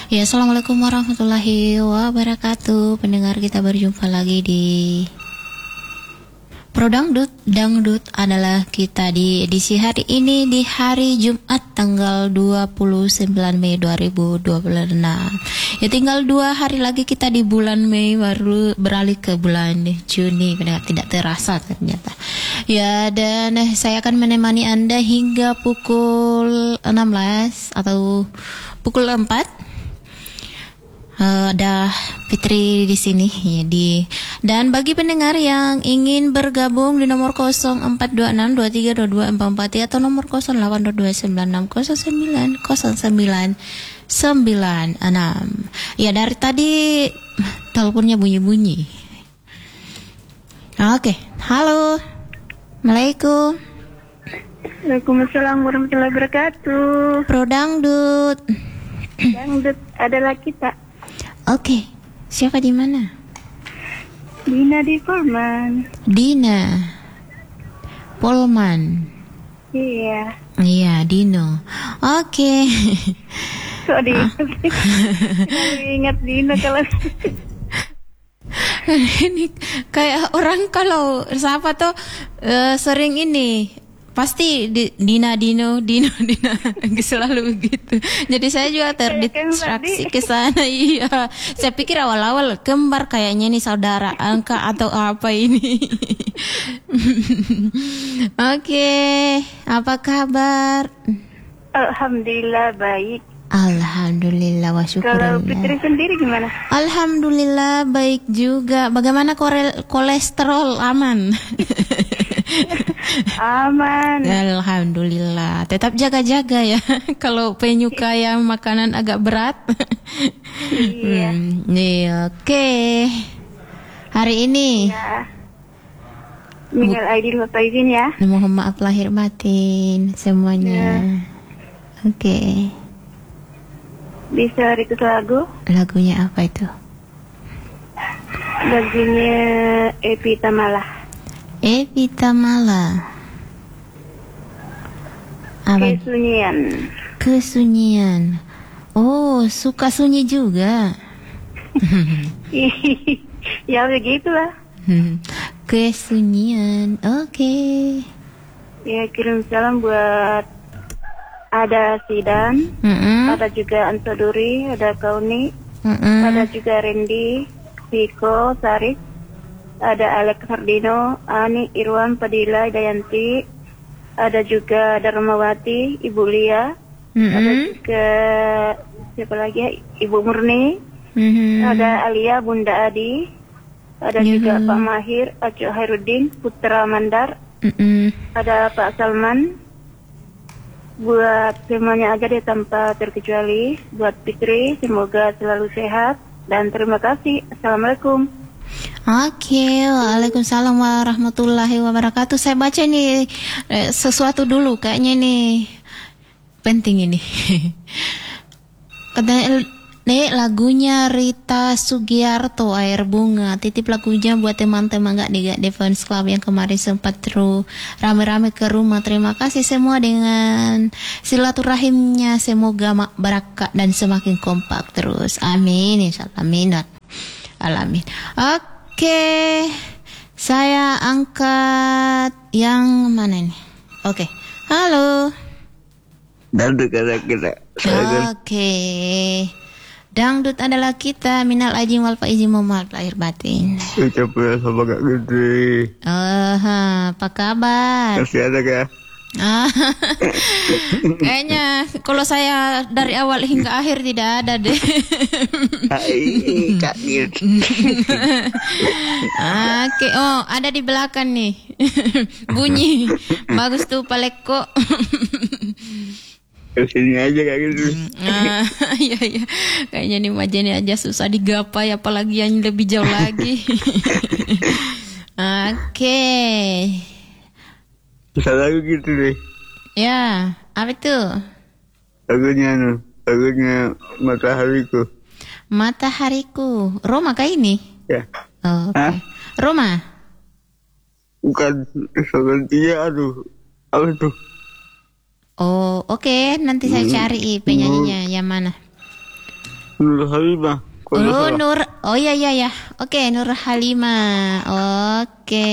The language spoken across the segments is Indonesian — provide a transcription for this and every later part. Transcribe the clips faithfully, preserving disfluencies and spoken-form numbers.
Ya, assalamualaikum warahmatullahi wabarakatuh. Pendengar, kita berjumpa lagi di Pro Dangdut. Dangdut adalah kita di edisi hari ini di hari Jumat tanggal dua puluh sembilan Mei dua ribu dua puluh enam. Ya, tinggal dua hari lagi kita di bulan Mei, baru beralih ke bulan Juni. Pendengar, tidak terasa ternyata. Ya, dan saya akan menemani Anda hingga pukul enam belas atau pukul empat. Uh, ada Fitri di sini ya, di dan bagi pendengar yang ingin bergabung di nomor nol empat dua enam dua tiga dua dua empat empat atau nomor nol delapan dua dua sembilan enam nol sembilan nol sembilan sembilan enam. Ya, dari tadi teleponnya bunyi-bunyi. Oke, halo. Assalamualaikum. Waalaikumsalam warahmatullahi wabarakatuh. Pro Dangdut. Dangdut adalah kita. Oke, siapa di mana? Dina di Polman. Dina Polman. Iya. Iya, Dino. Oke. So di ingat Dina kalau ini kayak orang kalau siapa tuh uh, sering ini pasti di, Dina Dino Dino Dina selalu begitu. Jadi saya juga terdistraksi ke sana. Iya, saya pikir awal-awal kembar kayaknya nih saudara angka atau apa ini. Oke, apa kabar? Alhamdulillah baik. Alhamdulillah wa syukurillah. Kalau Fitri sendiri gimana? Alhamdulillah baik juga. Bagaimana kore- kolesterol aman? Aman. Alhamdulillah. Tetap jaga-jaga ya. Kalau penyuka yang makanan agak berat. Iya. Hmm, iya, oke. Okay. Hari ini. Ya. Minal aidin wal faizin ya. Mohon maaf lahir batin semuanya. Ya. Oke. Okay. Bisa request lagu? Lagunya apa itu? Lagunya Evi Tamala. Evi Tamala. Apa? Kesunyian. Kesunyian. Oh, suka sunyi juga. Ya begitulah. Kesunyian. Oke. Okay. Ya, kirim salam buat ada Sidan, mm-hmm. ada juga Ansoduri, ada Kauni, mm-hmm. ada juga Randy, Viko, Sarif, ada Alex Hardino, Ani, Irwan, Padilla, Dayanti, ada juga Darmawati, Ibu Lia, mm-hmm. ada juga siapa lagi ya? Ibu Murni, mm-hmm. ada Alia, Bunda Adi, ada mm-hmm. juga Pak Mahir, Acu Hairuddin, Putra Mandar, mm-hmm. ada Pak Salman. Buat semuanya aja deh tanpa terkecuali. Buat Fitri, semoga selalu sehat. Dan terima kasih. Assalamualaikum. Oke, waalaikumsalam warahmatullahi wabarakatuh. Saya baca nih eh, sesuatu dulu. Kayaknya nih penting ini. Katanya nih lagunya Rita Sugiarto, Air Bunga. Titip lagunya buat teman-teman gak di Gak Defense Club yang kemarin sempat terus rame-rame ke rumah. Terima kasih semua dengan silaturahimnya. Semoga barakat dan semakin kompak terus. Amin. Insyaallah. Amin. Alamin. Oke. Saya angkat yang mana nih? Oke. Halo. Dangdut adalah kita. Oke. Dangdut adalah kita. Minal aidin wal faizin, mohon maaf lahir batin. Ucapkan sama Kak Fitri. Uh, apa kabar? Masih ada Kak? Ah, kayaknya kalau saya dari awal hingga akhir tidak ada deh. Hai Kak Dir. Oke, oh ada di belakang nih. Bunyi. Bagus tuh Paleko. Kesini aja Kak gitu. Ah, iya iya. Kayaknya nih Majene aja susah digapai, apalagi yang lebih jauh lagi. Oke. Bisa lagu gitu deh. Ya, apa itu? Lagunya anu, lagunya Matahariku. Matahariku. Roma kah ini? Ya. Oh, oke. Okay. Roma. Bukan, sepertinya aduh. Apa tuh? Oh, oke. Okay. Nanti saya cari penyanyinya yang mana. Nur Halimah. Oh, Nur. Oh iya iya ya. Oke, Nur Halimah. Oke.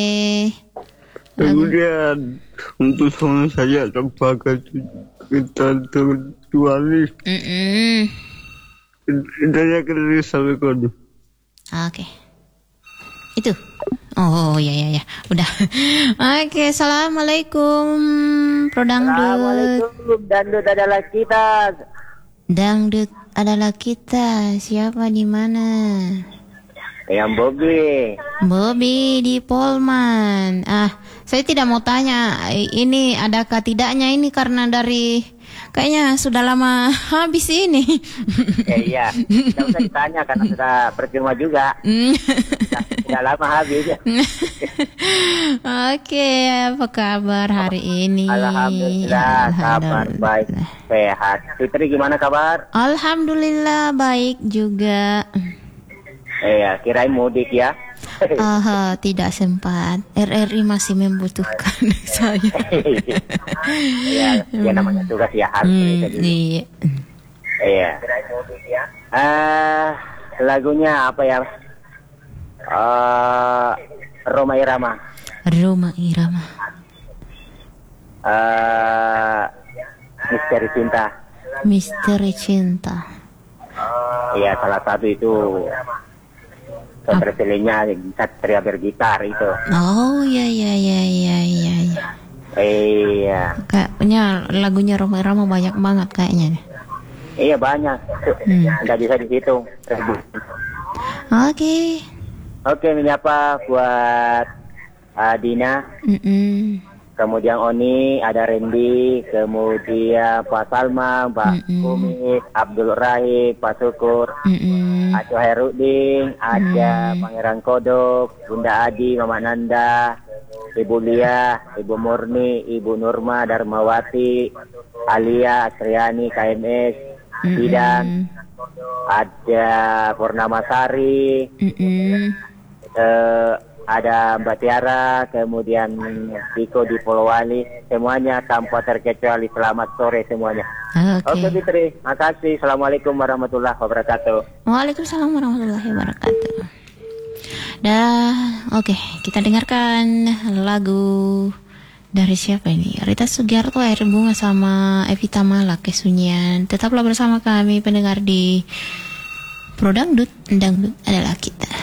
Kemudian untuk suami saya sebagai kita tertulis. Mm-mm. Intinya kita sampai kode. Oke. Itu. Oh ya ya ya. Udah. Oke, assalamualaikum Pro Dangdut. Assalamualaikum, Dangdut adalah kita. Dangdut adalah kita. Siapa di mana? Yang Bobby. Bobby di Polman. Ah, saya tidak mau tanya ini adakah tidaknya ini karena dari kayaknya sudah lama habis ini. Ya, iya, tidak usah ditanya karena sudah percuma juga. sudah, sudah lama habis. Oke, apa kabar hari ini? Alhamdulillah, kabar baik, sehat. Fitri gimana kabar? Alhamdulillah baik juga. Iya, kirain mudik ya. Ah, tidak sempat. R R I masih membutuhkan saya. Iya, ya namanya tugas ya harus. Hmm, iya. Iya. Ah, lagunya apa ya? Uh, Roma Irama. Roma Irama. Uh, Misteri Cinta. Misteri Cinta. Iya, salah satu itu. Terselenya Satria bergitar itu. Oh iya iya iya iya iya. Iya. Kayaknya lagunya Roma Irama banyak banget kayaknya. Iya banyak. Hmm. Nggak bisa dihitung. Oke. Okay. Oke, menyapa buat uh, Dina. Mm-mm. Kemudian Oni, ada Randy, kemudian Pak Salma, Pak Kumit, Abdul Rahim, Pak Syukur, Aco Herudin, ada Pangeran Kodok, Bunda Adi, Mama Nanda, Ibu Lia, Ibu Murni, Ibu Nurma, Darmawati, Alia, Astriani, K M S, Bidan, ada Purnama Sari, uh, ada Mbak Tiara, kemudian Diko di Polowali, semuanya tanpa terkecuali selamat sore semuanya. Oke, okay. Fitri, makasih. Assalamualaikum warahmatullahi wabarakatuh. Waalaikumsalam warahmatullahi wabarakatuh. Dah, oke, okay. Kita dengarkan lagu dari siapa ini? Rita Sugiarto, Air Bunga sama Evita Mala, Kesunyian. Tetaplah bersama kami pendengar di Pro Dangdut, Dangdut adalah kita.